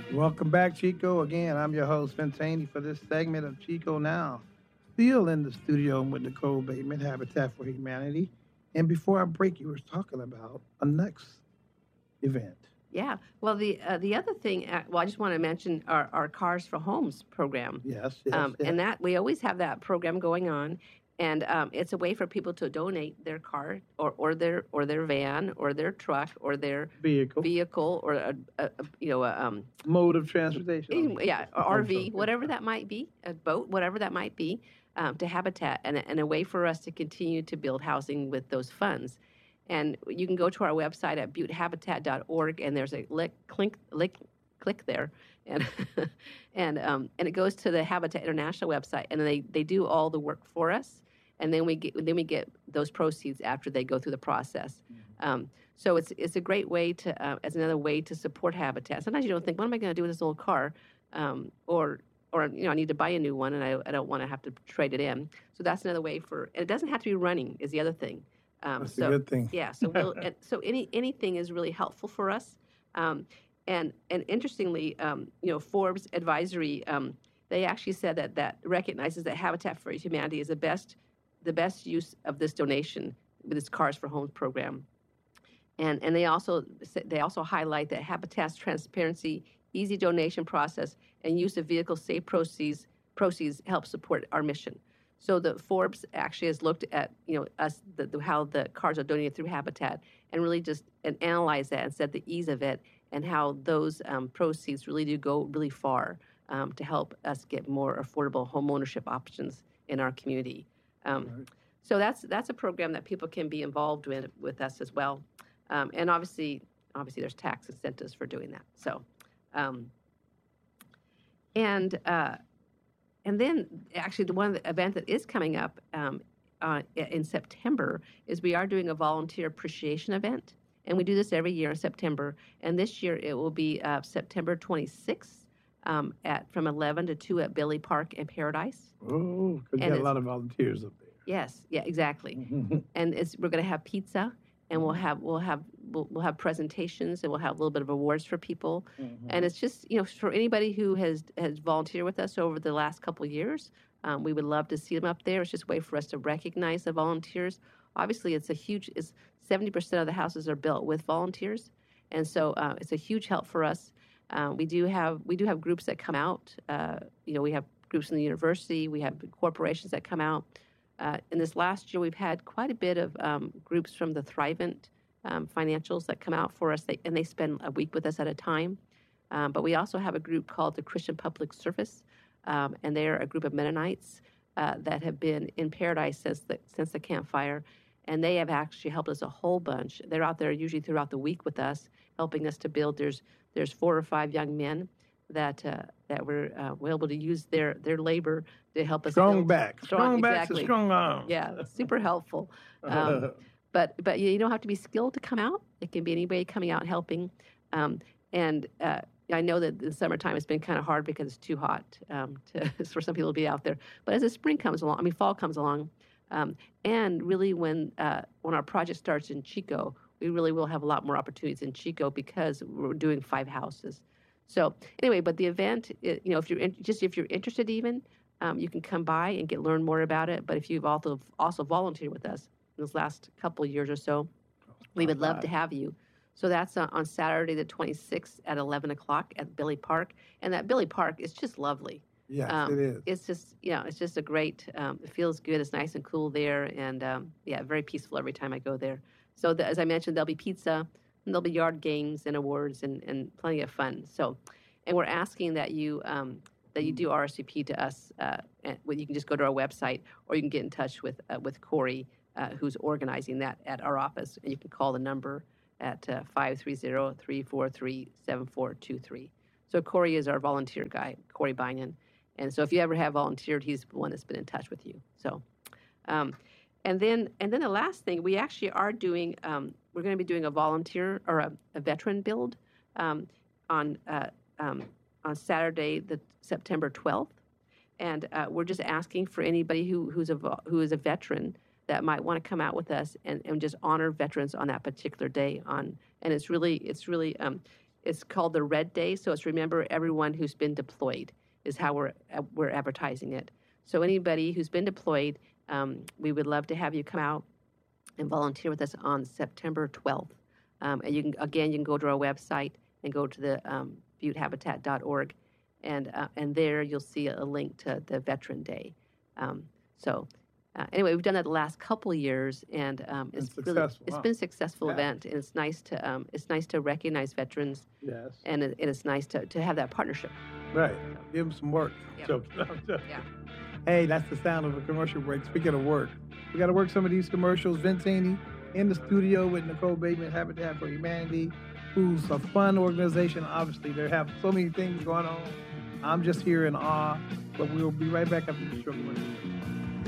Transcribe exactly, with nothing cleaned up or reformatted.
Welcome back, Chico. Again, I'm your host, Vince Haney, for this segment of Chico Now. Still in the studio with Nicole Bateman, Habitat for Humanity. And before our break, you were talking about a next event. Yeah. Well, the uh, the other thing, uh, well, I just want to mention our, our Cars for Homes program. Yes, yes, Um, yes. and that we always have that program going on. And um, it's a way for people to donate their car or, or their or their van or their truck or their Vehicle. vehicle or a, a, a you know a, um, Mode of transportation. yeah, or R V, whatever that might be, a boat, whatever that might be, um, to Habitat, and, and a way for us to continue to build housing with those funds. And you can go to our website at butte habitat dot org, and there's a lick, click, lick, click there, and and um, and it goes to the Habitat International website, and they, they do all the work for us, and then we get then we get those proceeds after they go through the process. Mm-hmm. Um, so it's it's a great way to uh, as another way to support Habitat. Sometimes you don't think, what am I going to do with this old car, um, or or you know I need to buy a new one, and I I don't want to have to trade it in. So that's another way for, and it doesn't have to be running is the other thing. Um, That's so, a good thing. Yeah. So we'll, so any anything is really helpful for us. Um, and and interestingly, um, you know, Forbes Advisory, um, they actually said that that recognizes that Habitat for Humanity is the best the best use of this donation with this Cars for Homes program. And and they also they also highlight that Habitat's transparency, easy donation process, and use of vehicle safe proceeds proceeds help support our mission. So the Forbes actually has looked at, you know, us, the, the, how the cars are donated through Habitat, and really just and analyzed that and said the ease of it and how those um, proceeds really do go really far um, to help us get more affordable home ownership options in our community. Um, right. So that's that's a program that people can be involved with with us as well, um, and obviously obviously there's tax incentives for doing that. So, um, and. Uh, And then, actually, the one event that is coming up um, uh, in September is we are doing a volunteer appreciation event, and we do this every year in September. And this year it will be uh, September twenty-sixth um, at from eleven to two at Billy Park in Paradise. Oh, because you got a lot of volunteers up there. Yes, yeah, exactly. And it's, we're going to have pizza, and we'll have we'll have we'll, we'll have presentations, and we'll have a little bit of awards for people. Mm-hmm. And it's just, you know, for anybody who has has volunteered with us over the last couple of years, um, we would love to see them up there. It's just a way for us to recognize the volunteers. Obviously, it's a huge is seventy percent of the houses are built with volunteers, and so uh, it's a huge help for us. Uh, we do have we do have groups that come out. Uh, you know, we have groups in the university. We have corporations that come out. Uh, in this last year, we've had quite a bit of um, groups from the Thrivent um, financials that come out for us, they, and they spend a week with us at a time. Um, but we also have a group called the Christian Public Service, um, and they're a group of Mennonites uh, that have been in Paradise since the, since the campfire, and they have actually helped us a whole bunch. They're out there usually throughout the week with us, helping us to build. There's there's four or five young men that uh, that were, uh, were able to use their, their labor to help us strong build. back, strong, strong back, exactly. Strong arms. Yeah, super helpful. Um, but but you don't have to be skilled to come out. It can be anybody coming out and helping. Um, and uh, I know that in the summertime it's been kind of hard because it's too hot um, to, for some people to be out there. But as the spring comes along, I mean fall comes along, um, and really when uh, when our project starts in Chico, we really will have a lot more opportunities in Chico because we're doing five houses. So anyway, but the event, you know, if you're in, just if you're interested, even um, you can come by and get learn more about it. But if you've also also volunteered with us in this last couple of years or so, we would love to have you. So that's uh, on Saturday the twenty-sixth at eleven o'clock at Billy Park, and that Billy Park is just lovely. Yes, um, it is. It's just you know, it's just a great. Um, it feels good. It's nice and cool there, and um, yeah, very peaceful every time I go there. So the, as I mentioned, there'll be pizza. And there'll be yard games and awards and, and plenty of fun. So, and we're asking that you um, that you do R S V P to us. Uh, and you can just go to our website, or you can get in touch with uh, with Corey, uh, who's organizing that at our office. And you can call the number at uh, five three zero, three four three, seven four two three. So Corey is our volunteer guy, Corey Binion. And so if you ever have volunteered, he's the one that's been in touch with you. So. Um, And then, and then the last thing, we actually are doing. Um, we're going to be doing a volunteer or a, a veteran build um, on uh, um, on Saturday, the September twelfth, and uh, we're just asking for anybody who who's a who is a veteran that might want to come out with us and, and just honor veterans on that particular day. On and it's really it's really um, it's called the Red Day. So it's remember everyone who's been deployed is how we're uh, we're advertising it. So anybody who's been deployed, um, we would love to have you come out and volunteer with us on September twelfth. Um, and you can again you can go to our website and go to the um, butte habitat dot org, and uh, and there you'll see a link to the Veteran Day. Um, so. Uh, anyway, we've done that the last couple of years, and um, it's It's really successful, it's huh? been a successful Yeah. event, and it's nice to um, it's nice to recognize veterans, Yes. and it, and it's nice to, to have that partnership. Right. Give them some work. Yep. Joking. I'm joking. Yeah. Hey, that's the sound of a commercial break. Speaking of work, we got to work some of these commercials. Vince Haney in the studio with Nicole Bateman, Habitat for Humanity, who's a fun organization. Obviously, they have so many things going on. I'm just here in awe, but we will be right back after the short break.